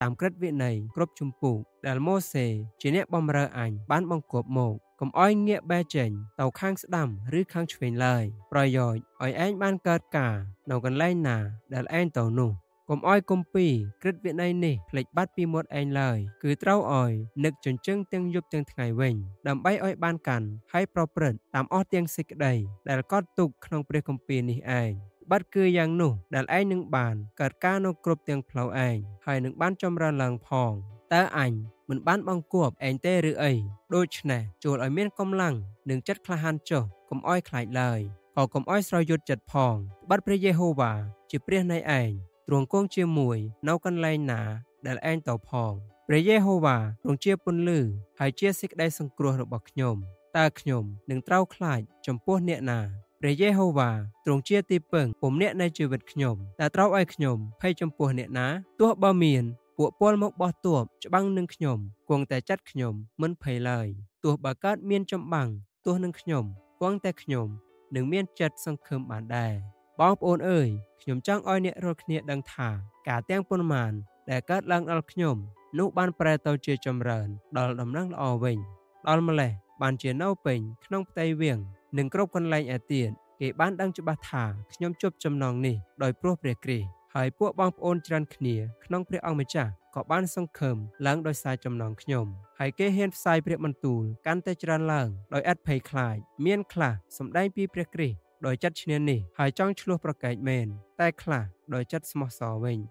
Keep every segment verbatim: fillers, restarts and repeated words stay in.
តាមក្រឹតវិន័យគ្រប់ជំពូកដែលម៉ូសេជាអ្នកបម្រើអញបានបង្គាប់មកកុំឲ្យងាកបែរចេញទៅខាងស្ដាំឬខាងឆ្វេងឡើយប្រយោជន៍ឲ្យឯងបានកើតការនៅកន្លែងណាដែលឯងទៅនោះកុំឲ្យគម្ពីរក្រឹតវិន័យនេះភ្លេចបាត់ពីមាត់ឯងឡើយគឺត្រូវឲ្យនឹកចិញ្ចឹងទាំងយប់ទាំងថ្ងៃវិញដើម្បីឲ្យបានកាន់ហើយប្រព្រឹត្តតាមអស់ទាំងសេចក្តីដែលកត់ទុកក្នុងព្រះគម្ពីរនេះឯងបាត់គឺយ៉ាងនោះដែលឯងនឹងបានកើតការនៅគ្រប់ទាំងផ្លូវឯងហើយនឹងបានចម្រើនឡើងផងតើអញមិនបានបង្គាប់ឯងទេឬអីដូច្នេះចូលឲ្យមានកម្លាំងនិងចិត្តក្លាហានចុះកុំឲ្យខ្លាចឡើយក៏កុំឲ្យស្រយុតចិត្តផងបាត់ព្រះយេហូវ៉ាជាព្រះនៃឯងទ្រង់គង់ជាមួយនៅកន្លែងណាដែលឯងទៅផងព្រះយេហូវ៉ាទ្រង់ជាពន្លឺហើយជាសេចក្តីសង្គ្រោះរបស់ខ្ញុំតើខ្ញុំនឹងត្រូវខ្លាចចំពោះអ្នកណាព្រះយេហូវ៉ាទ្រង់ជាទីពឹងពុំអ្នកនៃជីវិតខ្ញុំតែត្រូវឲ្យខ្ញុំភ័យចំពោះអ្នកណាទោះបើមានពួកពលមកបោះទ័ពច្បាំងនឹងខ្ញុំគង់តែចាត់ខ្ញុំមិនភ័យឡើយទោះបើកើតមានចម្បាំងទោះនឹងខ្ញុំគង់តែខ្ញុំនឹងមានចិត្តសង្ឃឹមបានដែរបងប្អូនអើយខ្ញុំចង់ឲ្យអ្នករាល់គ្នាដឹងថាការទាំងប៉ុន្មានដែលកើតឡើងដល់ខ្ញុំនោះបានប្រែទៅជាចម្រើនដល់ដំណឹងល្អវិញដល់ម្លេះបានជានៅពេញក្នុងផ្ទៃវាងនិងគ្រប់កន្លែងឯទៀតគេបានដឹងច្បាស់ថាខ្ញុំជប់ចំណងនេះដោយព្រោះព្រះគ្រីស្ទហើយពួកបងប្អូនច្រើនគ្នាក្នុងព្រះអង្គម្ចាស់ក៏បានសង្ឃឹមឡើងដោយសារចំណងខ្ញុំហើយគេហ៊ានផ្សាយព្រះបន្ទូលកាន់តែច្រើនឡើងដោយឥតភ័យខ្លាចមានខ្លះសម្ដែងពីព្រះគ្រីស្ទដោយចិត្តឈ្នានីសហើយចង់ឆ្លោះប្រកែកមែនតែខ្លះដោយចិត្តស្មោះសរវិញ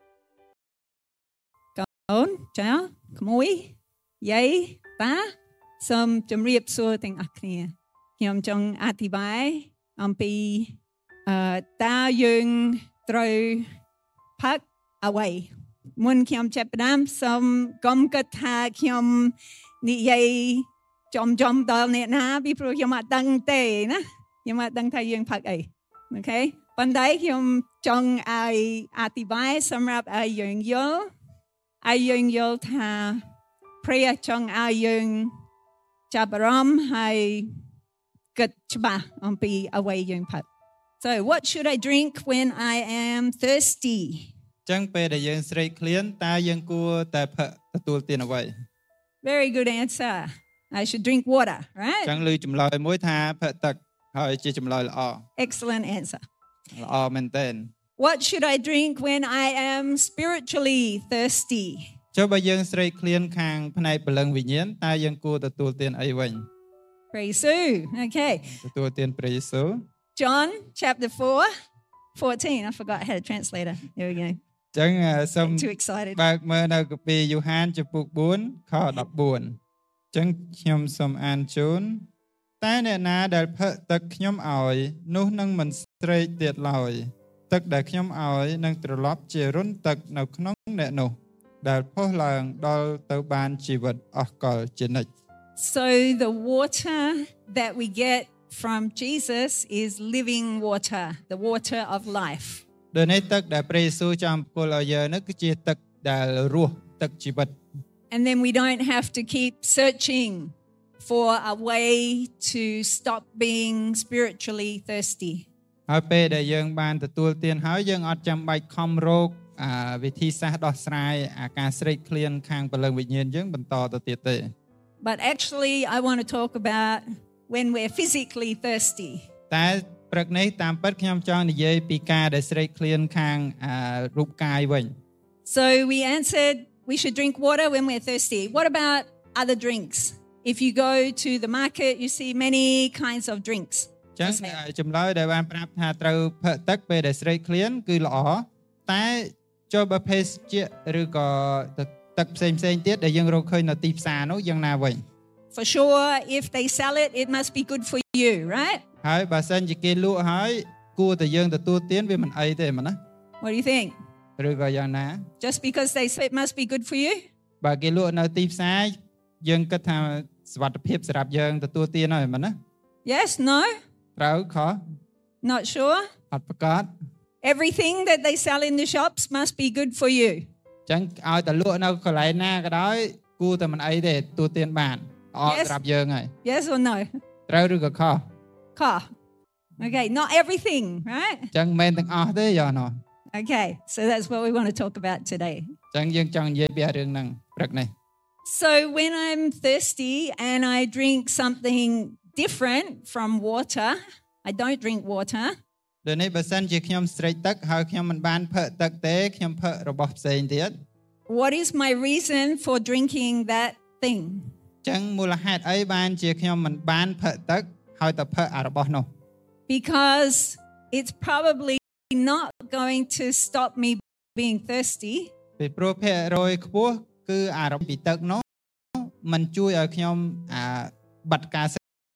កូនចៅក្មួយយាយតាសូមជម្រាបសួរទាំងអស់គ្នាខ្ញុំចង់អធិប្បាយអំពីអឺតើយើងត្រូវផឹកអ្វីមុនខ្ញុំចាប់ផ្ដើមសូមកុំគិតថាខ្ញុំនិយាយចំចំដល់អ្នកណាពីព្រោះខ្ញុំអត់ដឹងទេណាខ្ញុំអត់ដឹងថាយើងផឹកអីអូខេប៉ុន្តែខ្ញុំចង់ឲ្យអធិប្បាយសម្រាប់ឲ្យយើងយល់ឲ្យយើងយល់ថាព្រះចង់ឲ្យយើងចាប់អារម្មណ៍ហើយគិតច្បាស់អំពីអ្វីយើងផឹក So what should I drink when I am thirsty ចឹងពេលដែលយើងស្រេកឃ្លានតើយើងគួរតែផឹកទទួលទានអ្វី Very good answer I should drink water right ចឹងឮចម្លើយមួយថាផឹកទឹកហើយជាចម្លើយល្អ Excellent answer ល្អមែនទែន What should I drink when I am spiritually thirsty ចុះបើយើងស្រេកឃ្លានខាងផ្នែកព្រលឹងវិញ្ញាណតើយើងគួរទទួលទានអីវិញ Praise you Okay ទទួលទានព្រះយេស៊ូវ John chapter four fourteen I forgot I had a translator There we go ចឹងសូម Too excited បើកមើលនៅកាពីយូហានចំពុកfourខfourteenចឹងខ្ញុំសូមអានជូនតែអ្នកណាដែលផឹកទឹកខ្ញុំឲ្យនោះនឹងមិនស្រេកទៀតឡើយទឹកដែលខ្ញុំឲ្យនឹងត្រឡប់ជារុនទឹកនៅក្នុងអ្នកនោះដែលផុសឡើងដល់ទៅបានជីវិតអស់កលជានិច្ច So the water that we get from Jesus is living water the water of life ដោយនេះទឹកដែលព្រះយេស៊ូវចាំផ្គល់ឲ្យយើងនោះគឺជាទឹកដែលរស់ទឹកជីវិត And then we don't have to keep searching for a way to stop being spiritually thirsty ហើយពេលដែលយើងបានទទួលទានហើយយើងអត់ចាំបាច់ខំរកអាវិធីសាស្ត្រដោះស្រាយអាការស្រេកឃ្លានខាងព្រលឹងវិញ្ញាណយើងបន្តទៅទៀតទេ But actually I want to talk about when we're physically thirsty តែព្រឹកនេះតាមពិតខ្ញុំចង់និយាយពីការដែលស្រេកឃ្លានខាងរូបកាយវិញ So we answered we should drink water when we're thirsty What about other drinks If you go to the market you see many kinds of drinks ចឹងចម្លើយដែលបានប្រាប់ថាត្រូវផឹកទឹកពេលដែលស្រេកឃ្លានគឺល្អតែចូលបើភេសជ្ជៈឬក៏ទឹកផ្សេងផ្សេងទៀតដែលយើងរកឃើញនៅទីផ្សារនោះយ៉ាងណាវិញ For sure if they sell it it must be good for you right ហើយបើសិនជាគេលក់ហើយគួរតែយើងទទួលទានវាមិនអីទេមែនណា What do you think ឬក៏យ៉ាងណា Just because they say it must be good for you បើគេលក់នៅទីផ្សារយើងគិតថាសុវត្ថិភាពសម្រាប់យើងទទួលទានហើយមែនណា Yes no ត្រូវខុស Not sure អត់ប្រកាស Everything that they sell in the shops must be good for you ចឹងឲ្យតែលក់នៅកន្លែងណាក៏ដោយគួរតែមិនអីទេទទួលទានបានល្អសម្រាប់យើងហើយ Yes or no ត្រូវឬក៏ខុសខុស Okay not everything right ចឹងមិនទាំងអស់ទេយ៉ាណោះ Okay, so that's what we want to talk about today. ចឹងយើងចង់និយាយពីរឿងហ្នឹងព្រឹកនេះ So when I'm thirsty and I drink something different from water, I don't drink water. ដូចនេះបើសិនជាខ្ញុំស្រេកទឹកហើយខ្ញុំមិនបានផឹកទឹកទេខ្ញុំផឹករបស់ផ្សេងទៀត What is my reason for drinking that thing? ចឹងមូលហេតុអីបានជាខ្ញុំមិនបានផឹកទឹកហើយទៅផឹកអារបស់នោះ Because it's probably not going to stop me being thirsty. ពីព្រោះភាគរយខ្ពស់គឺអារម្មណ៍ពីទឹកនោះมันជួយឲ្យខ្ញុំអាបាត់ការ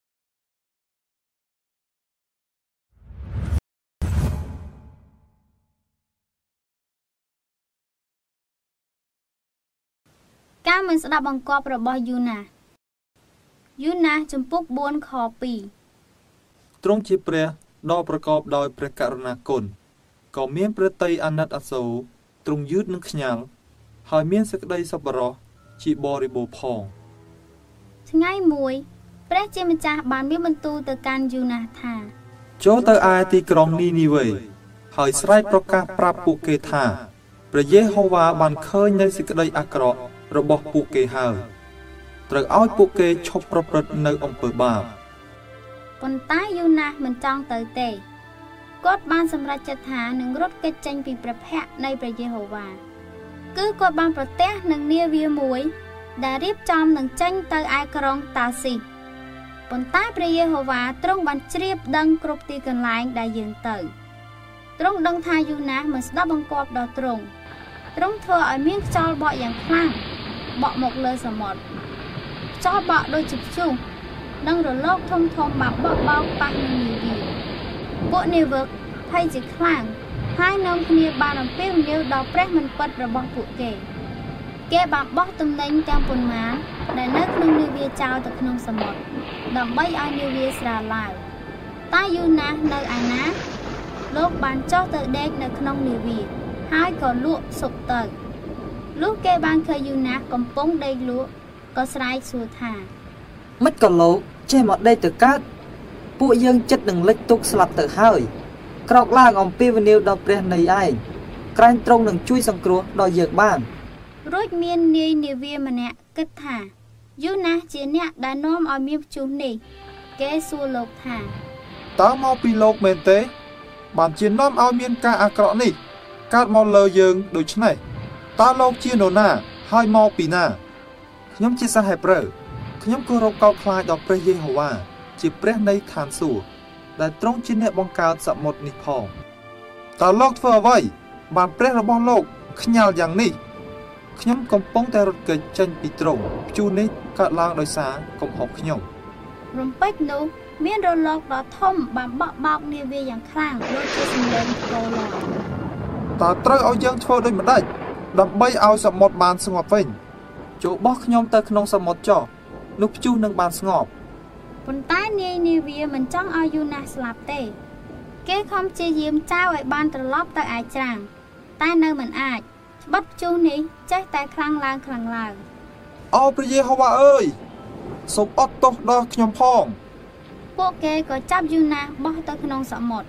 ការមិនស្ដាប់បង្គាប់របស់យូណាយូណាចំពុកបួនខពីរទ្រង់ជាព្រះដ៏ប្រកបដោយព្រះករុណាគុណក៏មានព្រះតីអាណិតអាសូរទ្រង់យឺតនឹងខ្ញាល់ហើយមានសេចក្តីសប្បុរសជាបរិបូរណ៍ផងថ្ងៃមួយព្រះជាម្ចាស់បានមានបន្ទូលទៅកាន់យូណាថាចូលទៅឯទីក្រុងនីនីវេហើយស្រែកប្រកាសប្រាប់ពួកគេថាព្រះយេហូវ៉ាបានឃើញនៅសេចក្តីអាក្រក់របស់ពួកគេហើយត្រូវឲ្យពួកគេឈប់ប្រព្រឹត្តនៅអំពើបាបប៉ុន្តែយូណាមិនចង់ទៅទេគាត់បានសម្រេចចិត្តថានឹងរត់គេចចេញពីព្រះភ័ក្ត្រនៃព្រះយេហូវ៉ាគឺគាត់បានប្រទះនឹងនាវាមួយដែលរៀបចំនឹងចេញទៅឯក្រុងតាស៊ីសប៉ុន្តែព្រះយេហូវ៉ាទ្រង់បានជ្រាបដឹងគ្រប់ទីកន្លែងដែលយើងទៅទ្រង់ដឹងថាយូណាមិនស្ដាប់បង្គាប់ដល់ទ្រង់ទ្រង់ធ្វើឲ្យមានខ្យល់បក់យ៉ាងខ្លាំងបក់មកលើសមុទ្រខ្យល់បក់ដូចជាព្យុះនិងរលកធំធំបានបក់បោកប៉ះនឹងនាវាពួកនាវិកភ័យជាខ្លាំងហើយនាំគ្នាបានអំពាវនាវដល់ព្រះមិនពិតរបស់ពួកគេគេបានបោះទំនិញទាំងប៉ុន្មានដែលនៅក្នុងនាវាចោលទៅក្នុងសមុទ្រដើម្បីឲ្យនាវាស្រាលឡើងតែយូណានៅឯណាលោកបានចុះទៅដេកនៅក្នុងនាវាហើយក៏លក់សុបទៅលុះគេបានឃើញយូណាកំពុងដេកលក់ក៏ស្រែកសួរថាមិនក៏លោកចេះមកដេកទៅកើតពួកយើងចិត្តនឹងលិចទុកស្លាប់ទៅហើយក្រោកឡើងអំពីវនាវដល់ព្រះនៃឯងក្រែងទ្រង់នឹងជួយសង្គ្រោះដល់យើងបានរួចមាននាយនាវាម្នាក់គិតថាយូណាជាអ្នកដែលនាំឲ្យមានព្យុះនេះគេសួរលោកថាតើមកពីលោកមែនទេបានជានាំឲ្យមានការអាក្រក់នេះកើតមកលើយើងដូច្នេះតើលោកជានរណាហើយមកពីណាខ្ញុំជាសាហេប្រឺខ្ញុំគោរពកោតខ្លាចដល់ព្រះយេហូវ៉ាជាព្រះនៃឋានសួគ៌ដែលទ្រង់ជាអ្នកបង្កើតសមុទ្រនេះផងតើលោកធ្វើអ្វីបានព្រះរបស់លោកខ្ញាល់យ៉ាងនេះខ្ញុំកំពុងតែរត់គេចចេញពីទ្រង់ព្យុះនេះកើតឡើងដោយសារកំហុសខ្ញុំរំពេចនោះមានរលកដ៏ធំបានបក់បោកនាវាយ៉ាងខ្លាំងដូចជាសំឡេងកូរឡើងតើត្រូវឲ្យយើងធ្វើដូចម្ដេចដើម្បីឲ្យសមុទ្របានស្ងប់វិញចូលបោះខ្ញុំទៅក្នុងសមុទ្រចុះនោះព្យុះនឹងបានស្ងប់ប៉ុន្តែនាយនាវាមិនចង់ឲ្យយូណាស្លាប់ទេគេខំព្យាយាមចោលឲ្យបានត្រឡប់ទៅឯច្រាំងតែនៅមិនអាចច្បិតព្យុះនេះចេះតែខ្លាំងឡើងខ្លាំងឡើងអូព្រះយេហូវ៉ាអើយសូមអត់ទោសដល់ខ្ញុំផងពួកគេក៏ចាប់យូណាបោះទៅក្នុងសមុទ្រ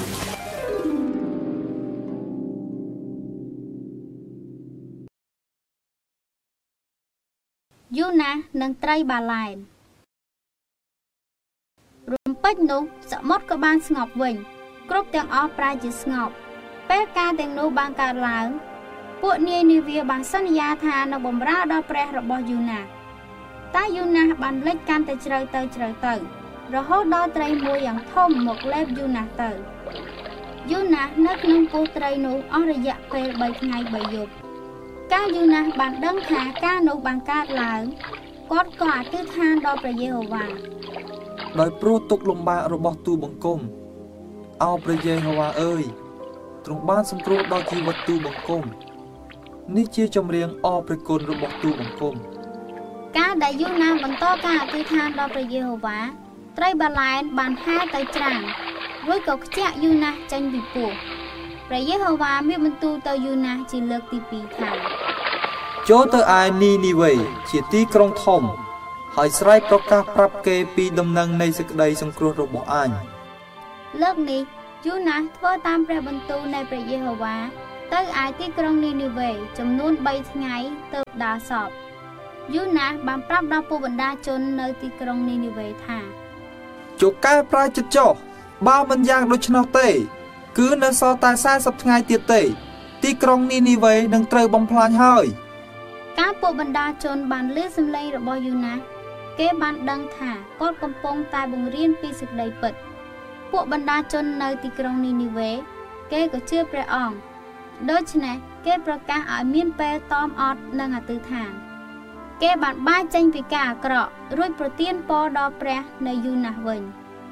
យូណានិងត្រីបាឡែនរំពេចនោះសមុទ្រក៏បានស្ងប់វិញគ្រប់ទាំងអស់ប្រែជាស្ងប់ពេលការទាំងនោះបានកើតឡើងពួកនាយនាវាបានសន្យាថានឹងបម្រើដល់ព្រះរបស់យូណាតែយូណាបានលិចកាន់តែជ្រៅទៅជ្រៅទៅរហូតដល់ត្រីមួយយ៉ាងធំមកលេបយូណាទៅយូណានៅក្នុងពោះត្រីនោះអស់រយៈពេលបីថ្ងៃបីយប់កាលយូណាបានដឹងថាការនោះបានកើតឡើងគាត់ក៏អធិដ្ឋានដល់ព្រះយេហូវ៉ាដោយព្រោះទុក្ខលំបាករបស់ទូបង្គំអោព្រះយេហូវ៉ាអើយទ្រង់បានសង្គ្រោះដល់ជីវិតទូបង្គំនេះជាចម្រៀងអរព្រះគុណរបស់ទូបង្គំកាលដែលយូណាបន្តការអធិដ្ឋានដល់ព្រះយេហូវ៉ាត្រីបាឡែនបានហែទៅច្រាំងរួចក៏ខ្ជាក់យូណាចេញពីពោះព្រះយេហូវ៉ាមានបន្ទូលទៅយូណាជាលើកទីពីរថាចូលទៅឯនីនីវេជាទីក្រុងធំហើយស្រែកប្រកាសប្រាប់គេពីដំណឹងនៃសេចក្តីសង្គ្រោះរបស់អញលើកនេះយូណាសធ្វើតាមព្រះបន្ទូលនៃព្រះយេហូវ៉ាទៅឯទីក្រុងនីនីវេចំនួនបីថ្ងៃទើបដើរសពយូណាសបានប្រាប់ដល់ពួកបណ្ដាជននៅទីក្រុងនីនីវេថាជូកែប្រែចិត្តចុះបើមិនយ៉ាងដូច្នោះទេគឺនៅសល់តែសែសិបថ្ងៃទៀតទេទីក្រុងនីនីវេនឹងត្រូវបំផ្លាញហើយការពួកបណ្ដាជនបានឮសំឡេងរបស់យូណាសគេបានដឹងថាគាត់កំពុងតែបង្រៀនពីសេចក្តីពិតពួកបណ្ដាជននៅទីក្រុងនីនីវេគេក៏ជឿព្រះអង្គដូច្នេះគេប្រកាសឲ្យមានពេលតមអត់នឹងអធិដ្ឋានគេបានបែរចេញពីការអាក្រក់រួចប្រទានពរដល់ព្រះនៃយូណាសវិញ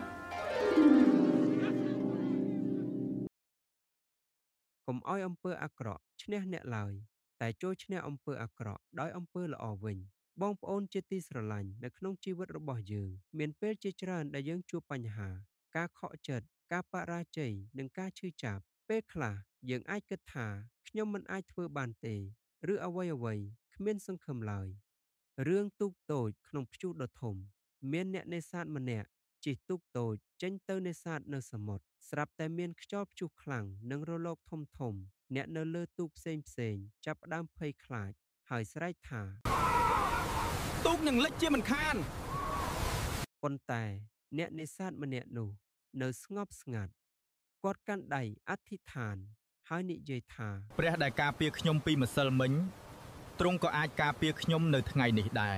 កុំឲ្យអំពើអាក្រក់ឈ្នះអ្នកឡើយតែចូលឈ្នះអំពើអាក្រក់ដោយអំពើល្អវិញបងប្អូនជាទីស្រឡាញ់នៅក្នុងជីវិតរបស់យើងមានពេលជាច្រើនដែលយើងជួបបញ្ហាការខកចិត្តការបរាជ័យនិងការឈឺចាប់ពេលខ្លះយើងអាចគិតថាខ្ញុំមិនអាចធ្វើបានទេឬអ្វីអ្វីគ្មានសង្ឃឹមឡើយរឿងទូកតូចក្នុងព្យុះដ៏ធំមានអ្នកនេសាទម្នាក់ជិះទូកតូចចេញទៅនេសាទនៅសមុទ្រស្រាប់តែមានខ្យល់ព្យុះខ្លាំងនិងរលកធំធំអ្នកនៅលើទូកផ្សេងផ្សេងចាប់ផ្ដើមភ័យខ្លាចហើយស្រែកថាទូកនឹងលិចជាមិនខានប៉ុន្តែអ្នកនេសាទម្នាក់នោះនៅស្ងប់ស្ងាត់គាត់កាន់ដៃអធិដ្ឋានហើយនិយាយថាព្រះដែលការពារខ្ញុំពីម្សិលមិញទ្រង់ក៏អាចការពារខ្ញុំនៅថ្ងៃនេះដែរ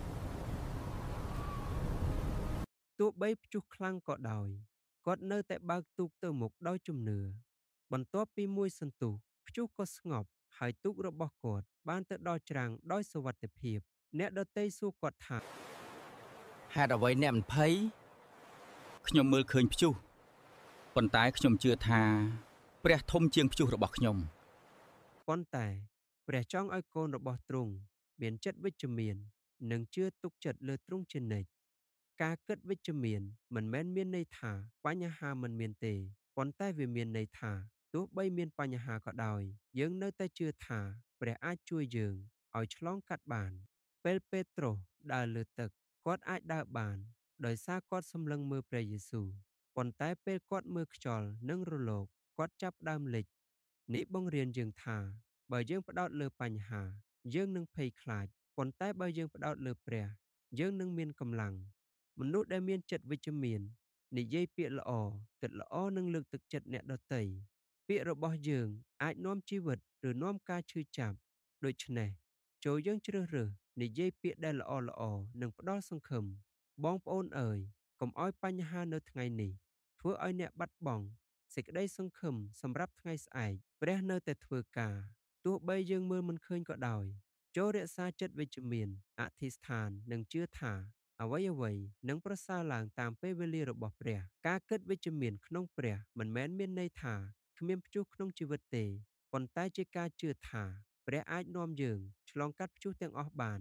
ទោះបីព្យុះខ្លាំងក៏ដោយគាត់នៅតែបើកទូកទៅមុខដោយជំនឿបន្ទាប់ពីមួយសន្ទុះព្យុះក៏ស្ងប់ហើយទូករបស់គាត់បានទៅដល់ច្រាំងដោយសុវត្ថិភាពអ្នកដទៃសួរគាត់ថាហេតុអ្វីអ្នកមិនភ័យខ្ញុំមើលឃើញព្យុះប៉ុន្តែខ្ញុំជឿថាព្រះធំជាងព្យុះរបស់ខ្ញុំប៉ុន្តែព្រះចង់ឲ្យកូនរបស់ទ្រង់មានចិត្តវិជ្ជមាននិងជឿទុកចិត្តលើទ្រង់ជានិច្ចការគិតវិជ្ជមានមិនមែនមានន័យថាបញ្ហាមិនមានទេប៉ុន្តែវាមានន័យថាទោះបីមានបញ្ហាក៏ដោយយើងនៅតែជឿថាព្រះអាចជួយយើងឲ្យឆ្លងកាត់បានពេលពេត្រុសដើរលើទឹកគាត់អាចដើរបានដោយសារគាត់សម្លឹងមើលព្រះយេស៊ូវប៉ុន្តែពេលគាត់មើលខ្យល់និងរលកគាត់ចាប់ផ្ដើមលិចនេះបង្រៀនយើងថាបើយើងផ្ដោតលើបញ្ហាយើងនឹងភ័យខ្លាចប៉ុន្តែបើយើងផ្ដោតលើព្រះយើងនឹងមានកម្លាំងមនុស្សដែលមានចិត្តវិជ្ជមាននិយាយពាក្យល្អគិតល្អនឹងលើកទឹកចិត្តអ្នកដទៃពាក្យរបស់យើងអាចនាំជីវិតឬនាំការឈឺចាប់ដូច្នេះចូលយើងជ្រើសរើសនិយាយពាក្យដែលល្អល្អនិងផ្ដល់សង្ឃឹមបងប្អូនអើយកុំឲ្យបញ្ហានៅថ្ងៃនេះធ្វើឲ្យអ្នកបាត់បង់សេចក្តីសង្ឃឹមសម្រាប់ថ្ងៃស្អែកព្រះនៅតែធ្វើការទោះបីយើងមើលមិនឃើញក៏ដោយចូលរក្សាចិត្តវិជ្ជមានអធិស្ឋាននិងជឿថាអ្វីអ្វីនឹងប្រសើរឡើងតាមពេលវេលារបស់ព្រះការគិតវិជ្ជមានក្នុងព្រះមិនមែនមានន័យថាគ្មានព្យុះក្នុងជីវិតទេប៉ុន្តែជាការជឿថាព្រះអាចនាំយើងឆ្លងកាត់ព្យុះទាំងអស់បាន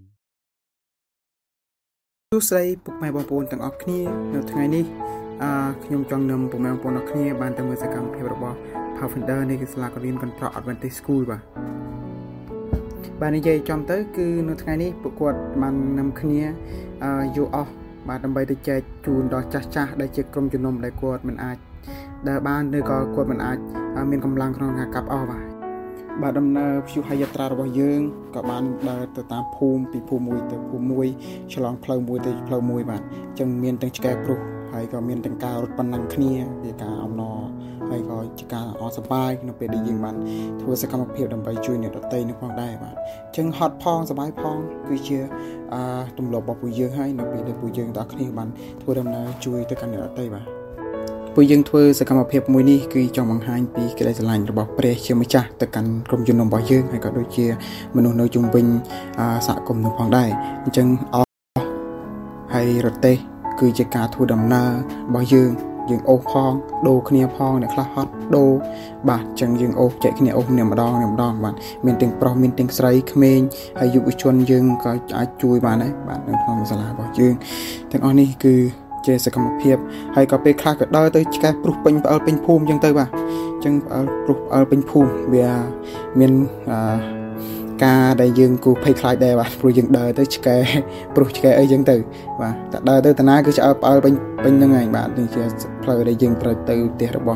សួស្តីពុកម៉ែបងប្អូនទាំងអស់គ្នានៅថ្ងៃនេះអឺខ្ញុំចង់នាំពុកម៉ែបងប្អូនទាំងអស់គ្នាបានទៅមើលសកម្មភាពរបស់ Pathfinder នៃសាលាករៀនកន្ត្រក Adventist School បាទបាទនិយាយចំទៅគឺនៅថ្ងៃនេះពួកគាត់បាននាំគ្នាអឺយកអស់បាទដើម្បីទៅចែកជូនដល់ចាស់ចាស់ដែលជាក្រុមជំនុំដែលគាត់មិនអាចដើរបានឬក៏គាត់មិនអាចមានកម្លាំងក្នុងការកាប់អស់បាទបាទដំណើរព្យុះហយាត្រារបស់យើងក៏បានដើរទៅតាមភូមិពីភូមិមួយទៅភូមិមួយឆ្លងផ្លូវមួយទៅផ្លូវមួយបាទអញ្ចឹងមានទាំងឆ្កែព្រុសហើយក៏មានទាំងការរត់ប៉ុណ្ណឹងគ្នាជាការអំណរហើយក៏ជាការអរសប្បាយនៅពេលដែលយើងបានធ្វើសកម្មភាពដើម្បីជួយអ្នកដទៃនោះផងដែរបាទអញ្ចឹងហត់ផងសប្បាយផងគឺជាអឺទម្លាប់របស់ពួកយើងហើយនៅពេលដែលពួកយើងទាំងគ្នាបានធ្វើដំណើរជួយទៅកាន់អ្នកដទៃបាទពួកយើងធ្វើសកម្មភាពមួយនេះគឺចង់បង្ហាញពីក្តីស្រឡាញ់របស់ព្រះជាម្ចាស់ទៅកាន់ក្រុមជំនុំរបស់យើងហើយក៏ដូចជាមនុស្សនៅជុំវិញសហគមន៍នោះផងដែរអញ្ចឹងអស់ហើយរទេះគឺជាការធ្វើដំណើររបស់យើងយើងអូសផងដូរគ្នាផងអ្នកខ្លះហត់ដូរបាទអញ្ចឹងយើងអូសចែកគ្នាអូសគ្នាម្ដងម្ដងបាទមានទាំងប្រុសមានទាំងស្រីក្មេងហើយយុវជនយើងក៏អាចជួយបានដែរបាទនៅក្នុងសាលារបស់យើងទាំងអស់នេះគឺជាសកម្មភាពហើយក៏ពេលខ្លះក៏ដើរទៅឆ្កែព្រុសពេញផ្អើលពេញភូមិអញ្ចឹងទៅបាទអញ្ចឹងផ្អើលព្រុសផ្អើលពេញភូមិវាមានអឺការដែលយើងគូភ័យខ្លាចដែរបាទព្រោះយើងដើរទៅឆ្កែព្រុសឆ្កែអីចឹងទៅបាទតែដើរទៅតាណាគឺឆ្អើផ្អើលពេញពេញហ្នឹងហើយបាទនេះជាផ្លូវដែលយើងត្រូវទៅផ្ទះរបស់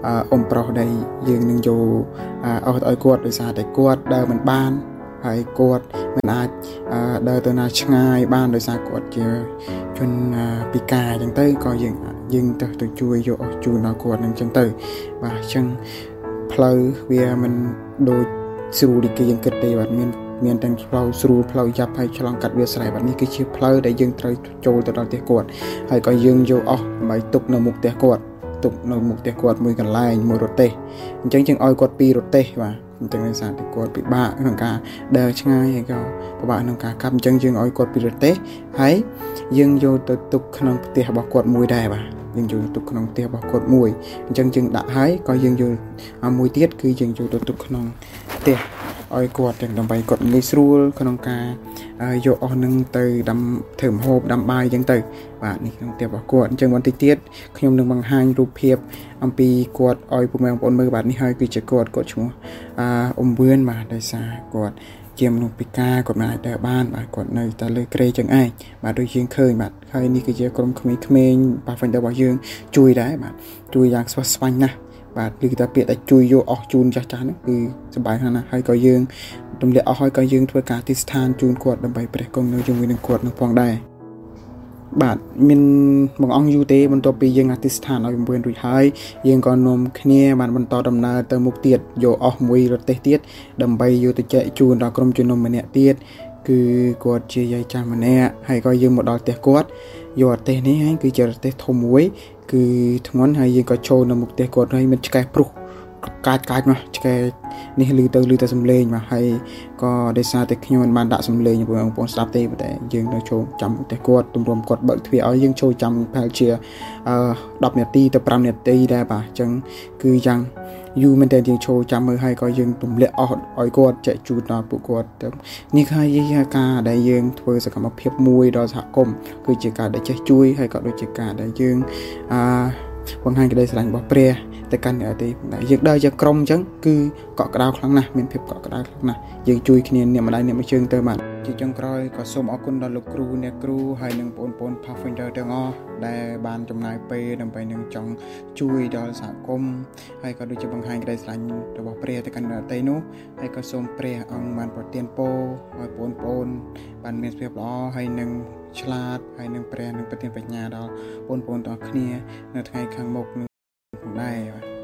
អ៊ំប្រុសដែលយើងនឹងយកអស់ឲ្យគាត់ដោយសារតែគាត់ដើរមិនបានហើយគាត់មិនអាចដើរទៅណាឆ្ងាយបានដោយសារគាត់ជាជនពិការអញ្ចឹងទៅក៏យើងយើងទៅទៅជួយយកអស់ជូនដល់គាត់នឹងអញ្ចឹងទៅបាទអញ្ចឹងផ្លូវវាមិនដូចស្រួលដូចគេយើងគិតទេបាទមានមានទាំងផ្លូវស្រួលផ្លូវយ៉ាប់ហើយឆ្លងកាត់វាស្រែបាទនេះគឺជាផ្លូវដែលយើងត្រូវចូលទៅដល់ផ្ទះគាត់ហើយក៏យើងយកអស់ដើម្បីទុកនៅមុខផ្ទះគាត់ទុកនៅមុខផ្ទះគាត់មួយកន្លែងមួយរទេះអញ្ចឹងយើងឲ្យគាត់ពីររទេះបាទអញ្ចឹងដោយសារតែគាត់ពិបាកក្នុងការដើរឆ្ងាយហើយក៏ពិបាកក្នុងការកាប់អញ្ចឹងយើងឲ្យគាត់ពីររទេះហើយយើងយកទៅទុកក្នុងផ្ទះរបស់គាត់មួយដែរបាទយើងយកទុកក្នុងផ្ទះរបស់គាត់មួយអញ្ចឹងយើងដាក់ហើយក៏យើងយកមួយទៀតគឺយើងយកទៅទុកក្នុងផ្ទះឲ្យគាត់ទាំងដើម្បីគាត់ងាយស្រួលក្នុងការយកអស់នឹងទៅដាំធ្វើម្ហូបដាំបាយអញ្ចឹងទៅបាទនេះក្នុងផ្ទះរបស់គាត់អញ្ចឹងបន្តិចទៀតខ្ញុំនឹងបង្ហាញរូបភាពអំពីគាត់ឲ្យពុកម៉ែបងប្អូនមើលបាទនេះហើយគឺជាគាត់គាត់ឈ្មោះអ៊ុំវឿនបាទដោយសារគាត់ជាមនុស្សពិការគាត់មិនអាចដើរបានបាទគាត់នៅតែលើក្រេចឹងឯងបាទដូចយើងឃើញបាទហើយនេះគឺជាក្រុមក្មេងៗបាទវិញរបស់យើងជួយដែរបាទជួយយ៉ាងស្វះស្វែងណាស់បាទគឺតែពាក្យតែជួយយកអស់ជូនចាស់ចាស់ហ្នឹងគឺសប្បាយណាស់ហើយក៏យើងទម្លាក់អស់ហើយក៏យើងធ្វើការទិដ្ឋានជូនគាត់ដើម្បីព្រះគង់នៅជាមួយនឹងគាត់នឹងផងដែរបាទមានបងអង្គយូរទេបន្ទាប់ពីយើងអធិស្ឋានឲ្យអំពើរួចហើយយើងក៏នាំគ្នាបានបន្តដំណើរទៅមុខទៀតយកអស់មួយរទេះទៀតដើម្បីយកទៅចែកជូនដល់ក្រុមជំនុំម្នាក់ទៀតគឺគាត់ជាយាយចាស់ម្នាក់ហើយក៏យើងមកដល់ផ្ទះគាត់យករទេះនេះហើយគឺជារទេះធំមួយគឺធ្ងន់ហើយយើងក៏ចូលនៅមុខផ្ទះគាត់ហើយមានឆ្កែព្រុសកាចកាចមកឆ្កែនេះលឺទៅលឺទៅសំឡេងមកហើយក៏ដោយសារតែខ្ញុំមិនបានដាក់សំឡេងបងប្អូនស្ដាប់ទេតែយើងនៅចូលចាំផ្ទះគាត់ទម្រាំគាត់បើកទ្វារឲ្យយើងចូលចាំប្រហែលជាអឺដប់នាទីទៅប្រាំនាទីដែរបាទអញ្ចឹងគឺយ៉ាងយូរមែនតើយើងចូលចាំមើលហើយក៏យើងទម្លាក់អស់ឲ្យគាត់ចែកជូនដល់ពួកគាត់នេះគឺជាការដែលយើងធ្វើសកម្មភាពមួយដល់សហគមន៍គឺជាការដែលចេះជួយហើយក៏ដូចជាការដែលយើងអឺបង្ហាញក្តីស្រឡាញ់របស់ព្រះតែកាន់តែទេយើងដើរជាក្រុមអញ្ចឹងគឺកក់ក្ដៅខ្លាំងណាស់មានភាពកក់ក្ដៅខ្លាំងណាស់យើងជួយគ្នាអ្នកម្ដាយអ្នកមួយជើងទៅបាទជាចុងក្រោយក៏សូមអរគុណដល់លោកគ្រូអ្នកគ្រូហើយនិងបងប្អូន Pathfinder ទាំងអស់ដែលបានចំណាយពេលដើម្បីនឹងចង់ជួយដល់សហគមន៍ហើយក៏ដូចជាបង្ហាញក្តីស្រឡាញ់របស់ព្រះទៅកាន់អ្នកដទៃនោះហើយក៏សូមព្រះអង្គបានប្រទានពរឲ្យបងប្អូនបានមានភាពល្អហើយនឹងឆ្លាតហើយនឹងព្រះនឹងប្រទានបញ្ញាដល់បងប្អូនទាំងអស់គ្នានៅថ្ងៃខាងមុខនឹងផងដែរ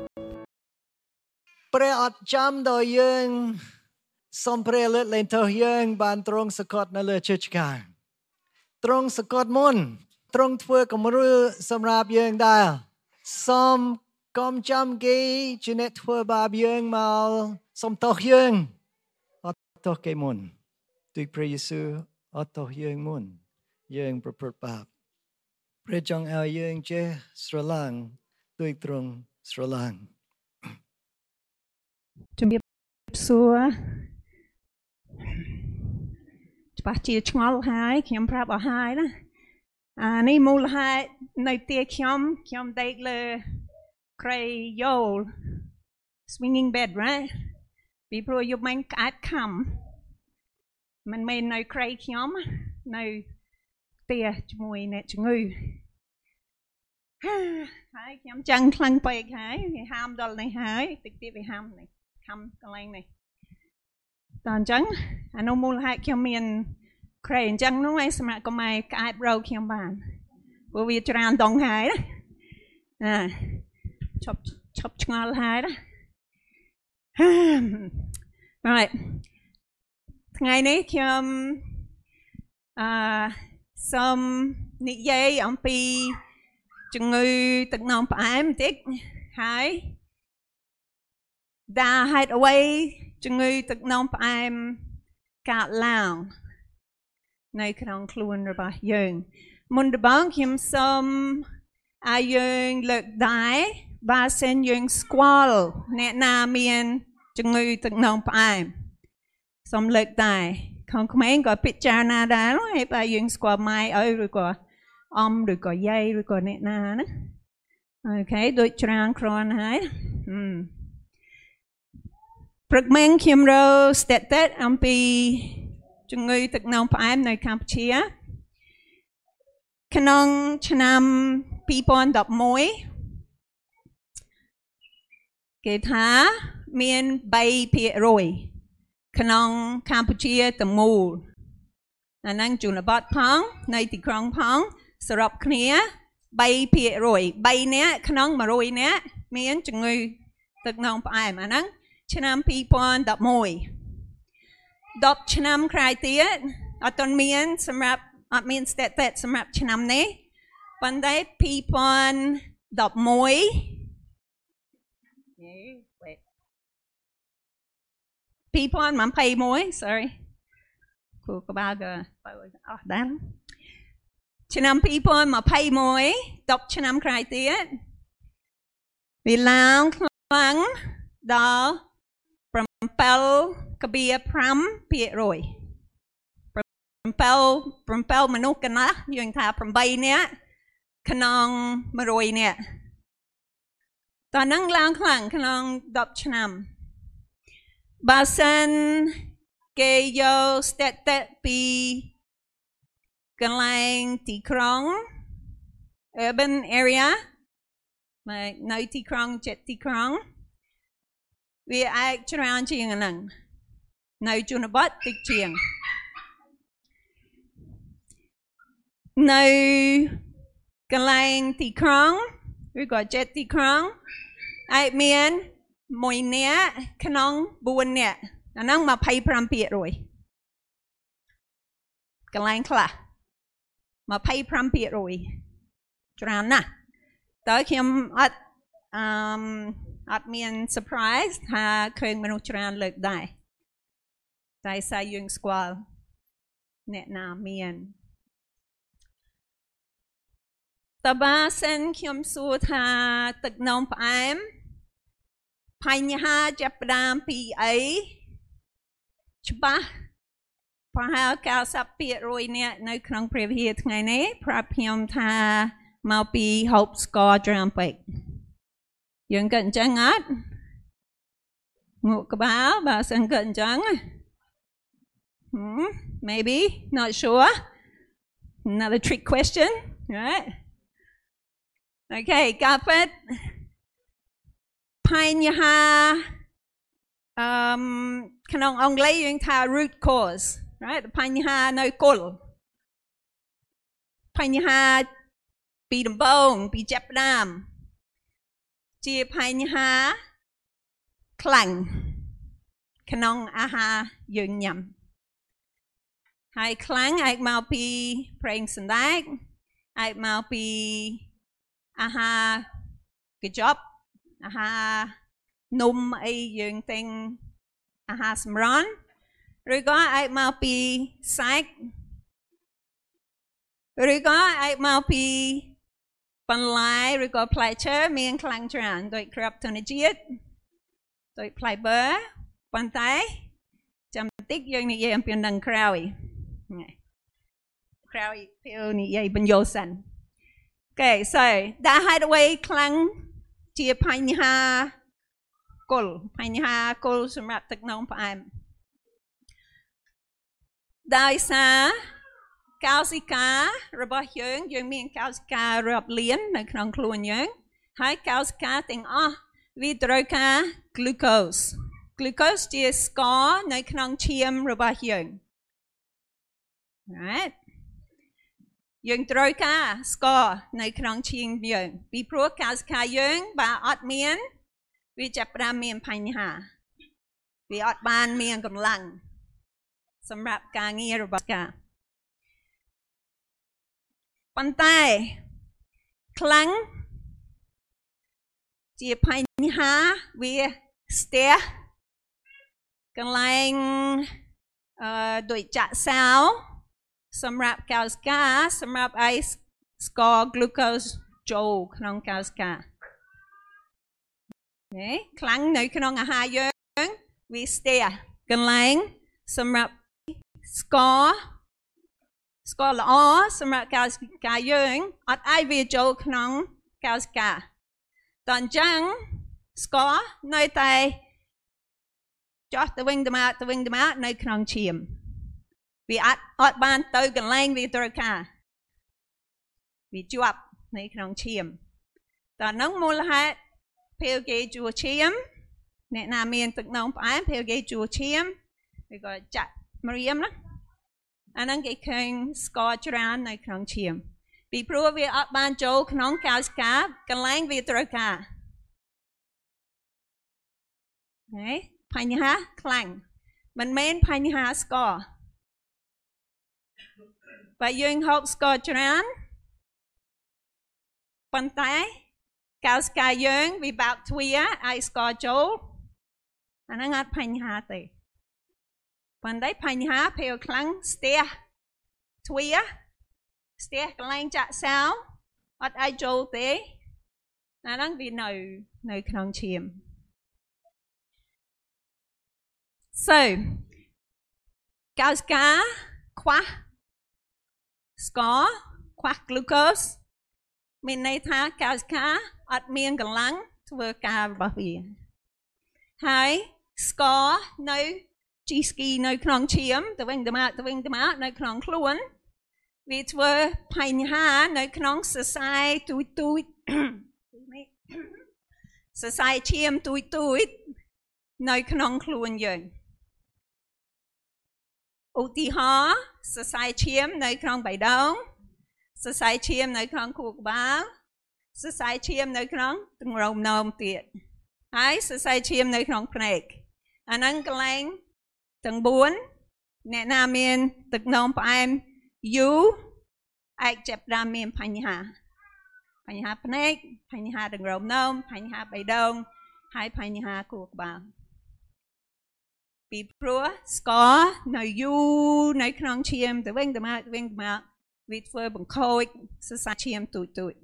ព្រះអត់ចាំដល់យើងសូមព្រះលើកលែងទោសយើងបានទ្រង់សកត់នៅលើជើឆ្កាងទ្រង់សកត់មុនទ្រង់ធ្វើគំរូសម្រាប់យើងដែរសូមកុំចាំគេជាអ្នកធ្វើបាបយើងមកសូមទោសយើងអត់ទោសគេមុនទូព្រះយេស៊ូវអត់ទោសយើងមុនយើងប្រព្រឹត្តបាបព្រះចង់ឲ្យយើងចេះស្រឡាញ់ដោយទ្រង់ស្រឡាញ់ជំរាបសួរច្បាស់ជាឆ្ងល់ហើយខ្ញុំប្រាប់អស់ហើយណាអានេះមូលហេតុនៅទីខ្ញុំខ្ញុំដេកលើក្រៃយ៉ូល swinging bed right ពីព្រោះយប់មិញក្អែបខំមិនមែននៅក្រៃខ្ញុំនៅផ្ទះជាមួយអ្នកជំងឺហើយខ្ញុំចង់ខ្លាំងពេកហើយវាហាមដល់នេះហើយតិចទៀតវាហាមនេះខំកន្លែងនេះតើអញ្ចឹងអានោះមូលហេតុខ្ញុំមានក្រែអញ្ចឹងនោះឯងសម្រាប់កុំឲ្យក្អែបរោគខ្ញុំបានព្រោះវាច្រើនដងហើយណាឈប់ឈប់ឆ្ងល់ហើយណាហើយថ្ងៃនេះខ្ញុំអឺសូមនិយាយអំពីជំងឺទឹកនោមផ្អែមបន្តិចហើយដែលហេតុអ្វីជំងឺទឹកនោមផ្អែមកើតឡើងនៅក្នុងខ្លួនរបស់យើងមុនដំបូងខ្ញុំសូមឲ្យយើងលើកដៃបើសិនយើងស្គាល់អ្នកណាមានជំងឺទឹកនោមផ្អែមសូមលើកដៃខាងក្មេងក៏ពិចារណាដែរហើយបើយើងស្គាល់ម៉ែអីឬក៏អ៊ំឬក៏យាយឬក៏អ្នកណាណាអូខេដូចច្រើនគ្រាន់ហើយព្រឹកមិញខ្ញុំរកស្ទតអំពីជំងឺទឹកនោមផ្អែមនៅកម្ពុជាក្នុងឆ្នាំពីរពាន់ដប់មួយគេថាមាន3ភាគរយក្នុងកម្ពុជាទាំងមូលអាហ្នឹងជនបទផងនៅទីក្រុងផងសរុបគ្នា3ភាគរយ3នាក់ក្នុង100នាក់មានជំងឺទឹកនោមផ្អែមអាហ្នឹងឆ្នាំ2011 10ឆ្នាំក្រោយទៀតអត់ទាន់មានសម្រាប់អត់មានស្ថិតិសម្រាប់ឆ្នាំនេះប៉ុន្តែ2011 2021 sorry គូក្បាលក៏អស់ដែរឆ្នាំ2021 10ឆ្នាំក្រោយទៀតវាឡើងខ្លាំងដល់7.5%ភាគរយ7មនុស្សកណាស់យើងថា8នាក់ក្នុង100នាក់តើនឹងឡើងខ្លាំងក្នុង10ឆ្នាំបើសិនគេយកស្ថិតិពីកន្លែងទីក្រុង urban area នៅទីក្រុងចិត្តទីក្រុងវាអាចច្រើនជាងហ្នឹងនៅជនបទតិចជាងនៅកន្លែងទីក្រុងឬក៏ចិត្តទីក្រុងអាចមានមួយនាក់ក្នុង4នាក់អាហ្នឹង25ភាគរយកន្លែងខ្លះ25ភាគរយច្រើនណាស់តើខ្ញុំអត់អឺអត់មាន surprise ថាឃើញមនុស្សច្រើនលើកដែរតែសាយយើងស្គាល់អ្នកណាមានតើបើសិនខ្ញុំសួរថាទឹកនោមផ្អែមបញ្ហាចាប់ផ្ដើមពីអីច្បាស់ប្រហែល90ភាគរយអ្នកនៅក្នុងព្រះវិហារថ្ងៃនេះប្រាប់ខ្ញុំថាមកពីហូបស្ករច្រើនពេកយើងក៏អញ្ចឹងអត់ងក់ក្បាលបើសិនក៏អញ្ចឹង hmm, maybe not sure another trick question right okay កាហ្វេបញ្ហាអឺក្នុងអង់គ្លេសយើងថា root cause right បញ្ហានៅគល់បញ្ហាពីដំបូងពីចាប់ផ្ដើមជាបញ្ហាខ្លាំងក្នុងអាហារយើងញ៉ាំហើយខ្លាំងអាចមកពីប្រេងសណ្ដែកអាចមកពីអាហារកញ្ចប់អាហារនំអីយើងទិញអាហារសម្រន់ឬក៏អាចមកពីសាច់ឬក៏អាចមកពីបន្លែឬក៏ផ្លែឈើមានខ្លាំងច្រើនដូចក្របធនជាតិដូច fiber ប៉ុន្តែចាំតិចយើងនិយាយអំពីនឹងក្រោយក្រោយពេលនិយាយបញ្យល់សិន Okay so ដែលហេតុអ្វីខ្លាំងជាបញ្ហាគល់បញ្ហាគល់សម្រាប់ទឹកនោមផ្អែមដោយសារកោសិការបស់យើងយើងមានកោសិការាប់លាននៅក្នុងខ្លួនយើងហើយកោសិកាទាំងអស់វាត្រូវការ glucose glucose ជាស្ករនៅក្នុងឈាមរបស់យើង right យើងត្រូវការស្ករនៅក្នុងឈាមយើងពីព្រោះកោសិកាយើងបើអត់មានវាចាប់ផ្ដើមមានបញ្ហាវាអត់បានមានកម្លាំងសម្រាប់ការងាររបស់កាប៉ុន្តែខ្លាំងជាបញ្ហាវាស្ទះកន្លែងអឺដូចចាក់សោសម្រាប់កោសិកាសម្រាប់ឲ្យស្ករ glucose ចូលក្នុងកោសិកានេះខ្លាំងនៅក្នុងអាហារយើងវាស្ទះកន្លែងសម្រាប់ស្ករស្ករល្អសម្រាប់កោសិកាយើងអត់ឲ្យវាចូលក្នុងកោសិកាតអញ្ចឹងស្ករនៅតែចោះទៅវិញទៅមកទៅវិញទៅមកនៅក្នុងឈាមវាអត់អត់បានទៅកន្លែងវាត្រូវការវាជាប់នៅក្នុងឈាមតើនឹងមូលហេតុពេលគេជួឈាមអ្នកណាមានទឹកនំផ្អែមពេលគេជួឈាមឬក៏ចាក់ម្រាមណាអាហ្នឹងគេឃើញស្ករច្រើននៅក្នុងឈាមពីព្រោះវាអត់បានចូលក្នុងកោសិកាកន្លែងវាត្រូវការហេបញ្ហាខ្លាំងមិនមែនបញ្ហាស្ករបើយើងហូបស្ករច្រើនប៉ុន្តែកោសិកាយើងវាបើកទ្វារឲ្យស្ករចូលអាហ្នឹងអត់បញ្ហាទេប៉ុន្តែបញ្ហាពេលខ្លាំងស្ទះទ្វារស្ទះកន្លែងចាក់សោអត់ឲ្យចូលទេអាហ្នឹងវានៅនៅក្នុងឈាម so កោសិកាខ្វះស្ករខ្វះ glucose មានន័យថាកោសិកាអត់មានកម្លាំងធ្វើការរបស់វាហើយស្ករនៅជីស្គីនៅក្នុងឈាមទៅវិញទៅមកទៅវិញទៅមកនៅក្នុងខ្លួនវាធ្វើបញ្ហានៅក្នុងសរសៃទូចទូចសរសៃឈាមទូចទូចនៅក្នុងខ្លួនយើងឧទាហរណ៍សរសៃឈាមនៅក្នុងបេះដូងសរសៃឈាមនៅក្នុងខួរក្បាលសរសៃឈាមនៅក្នុងទម្រង់នោមទៀតហើយសរសៃឈាមនៅក្នុងភ្នែកអាហ្នឹងកន្លែងទាំងបួនអ្នកណាមានទឹកនោមផ្អែមយូរអាចចាប់ផ្ដើមមានបញ្ហាបញ្ហាភ្នែកបញ្ហាទម្រង់នោមបញ្ហាបេះដូងហើយបញ្ហាខួរក្បាលពីព្រោះស្ករនៅយូរនៅក្នុងឈាមទៅវិញទៅមកទៅវិញទៅមកវាធ្វើបង្ខូចសរសៃឈាមទូចទូច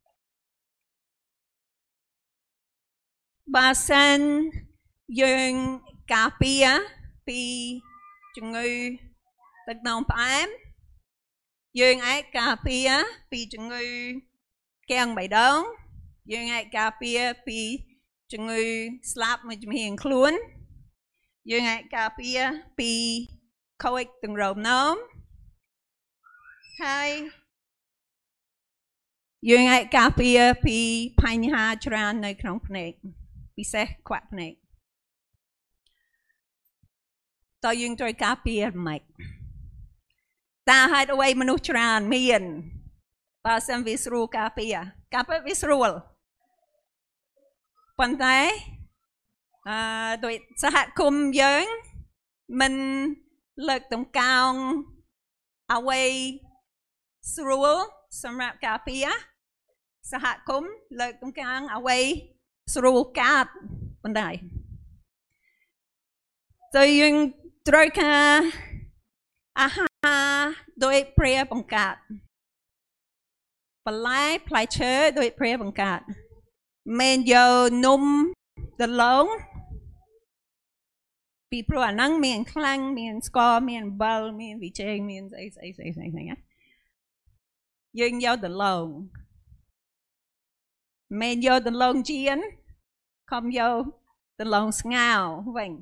បើសិនយើងការពារពីជំងឺទឹកនោមផ្អែមយើងអាចការពារពីជំងឺគាំងបេះដូងយើងអាចការពារពីជំងឺស្លាប់មួយជំហានខ្លួនយើងអាចការពារពីខូចទម្រង់នោមហើយយើងអាចការពារពីបញ្ហាច្រើននៅក្នុងភ្នែកពិសេសខ្វាក់ភ្នែកតើយើងត្រូវការពារម៉េចតើហេតុអ្វីមនុស្សច្រើនមានបើសិនវាស្រួលការពារការពារវាស្រួលប៉ុន្តែអឺដោយសហគមន៍យើងមិនលើកតម្កើងអ្វីស្រួលសម្រាប់ការពារសហគមន៍លើកតម្កើងអ្វីស្រួលកាត់បណ្ដៃទៅយើងត្រូវការអាហារដោយព្រះបង្កើតបន្លែផ្លែឈើដោយព្រះបង្កើតមិនយកនំដលងពីព្រោះអាហ្នឹងមានខ្លាញ់មានស្ករមានអំបិលមានវីចេងមានស្អីស្អីស្អីស្អីហ្នឹងណាយើងយកដលងមិនយកដលងជៀនខំយកដលងស្ងោរវិញ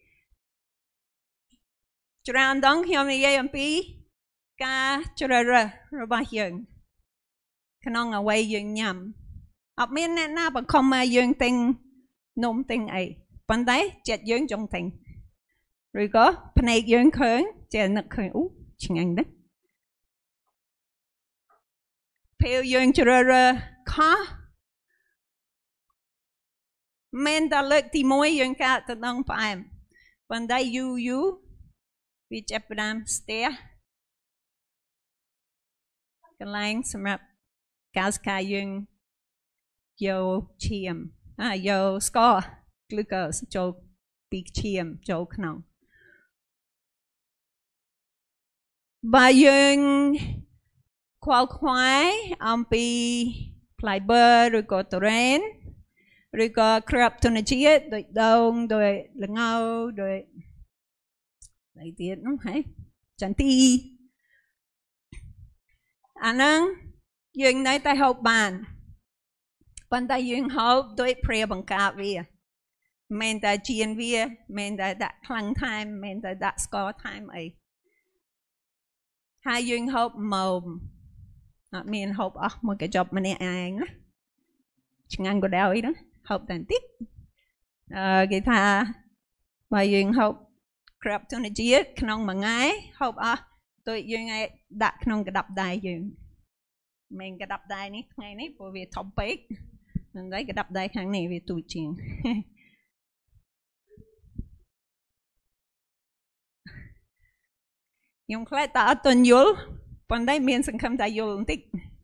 ច្រើនដងខ្ញុំនិយាយអំពីការជ្រើសរើសរបស់យើងក្នុងអ្វីយើងញ៉ាំអត់មានអ្នកណាបង្ខំឲ្យយើងទិញនំទិញអីប៉ុន្តែចិត្តយើងចង់ទិញឬក៏ភ្នែកយើងឃើញចេះនឹកឃើញអូឆ្ងាញ់ណាស់ពេលយើងជ្រើសរើសខុសមិនតែលើកទីមួយយើងកើតទៅដល់ផ្អែមប៉ុន្តែយូរយូរវាចាប់ផ្ដើមស្ទះកន្លែងសម្រាប់កោសិកាយើងយកឈាមអាយកស្ករ glucose ចូលពីឈាមចូលក្នុងបើយើងខ្វល់ខ្វាយអំពីផ្លែបឺរឬក៏ទុរេនឬក៏គ្រាប់ធម្មជាតិដូចដូងដូចល្ងដូចអីទៀតនោះហ៎ចន្ទីអាហ្នឹងយើងនៅតែហូបបានប៉ុន្តែយើងហូបដោយព្រះបង្កើតវាមិនតែជៀនវាមិនតែដាក់ខ្លាំងថែមមិនតែដាក់ស្ករថែមអីហើយយើងហូបម៉ោមអត់មានហូបអស់មួយកញ្ចប់ម្នាក់ឯងណាឆ្ងាញ់ក៏ដោយណាហូបតែបន្តិចអឺគេថាបើយើងហូបក្របធនជាតិក្នុងមួយថ្ងៃហូបអស់ដូចយើងឲ្យដាក់ក្នុងកដាប់ដៃយើងមិនកដាប់ដៃនេះថ្ងៃនេះព្រោះវាធំពេកនឹងហើយកដាប់ដៃខាងនេះវាទូចជាងខ្ញុំខ្លាចតើអត់ទាន់យល់ប៉ុន្តែមានសង្ឃឹមថាយល់បន្តិច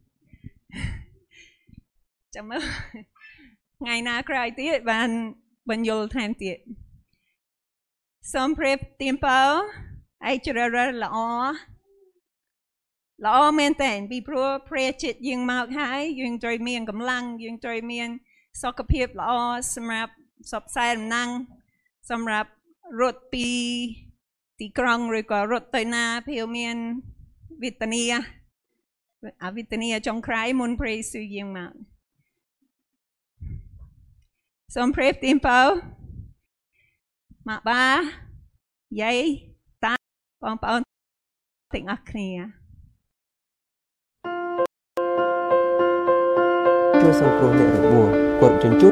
ចាំមើលថ្ងៃណាក្រោយទៀតបានបញ្យល់ថែមទៀតសូមព្រាបទៀមពៅឯជ្រើរើសល្អល្អមែនតើពីព្រោះព្រះចិត្តយើងមកហើយយើងត្រូវមានកម្លាំងយើងត្រូវមានសុខភាពល្អសម្រាប់សពខ្សែដំណឹងសម្រាប់រត់ពីទីក្រុងឬក៏រត់ទៅណាពេលមានវិតានីអវិតានីចុងក្រោយមុនព្រះយេស៊ូវយាងមកសូមព្រាបទៀមពៅម៉ាក់បាយាយតាបងប្អូនទាំងអស់គ្នាជួយសង្គ្រោះអ្នករបួសគាត់ជញ្ជូន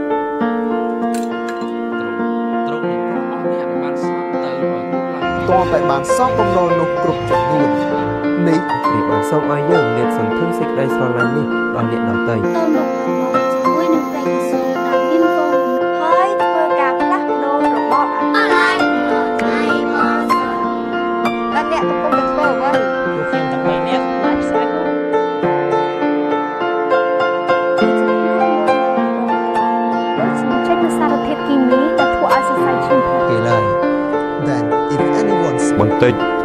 ត្រង់ត្រង់អ្នកបានស្លាប់ទៅឲ្យតើតែបានសងបំណុលនោះគ្រប់ចំនួននេះព្រះបានសូមឲ្យយើងលាតសន្ធឹងសេចក្តីស្រឡាញ់នេះដល់អ្នកដទៃសូមលោកជួយនឹងព្រះយេស៊ូវដែលមានគោលហើយធ្វើការផ្លាស់ប្ដូររបបអាឡាយថ្ងៃមកដល់អ្នកកំពុងទៅធ្វើអ្វីខ្ញុំទាំងពីរនាក់បានស្គាល់ចេញនូវសារធាតុគីមីដែលធ្វើឲ្យសរសៃឈាមផុតគេឡើយ Then if anyone បន្តិច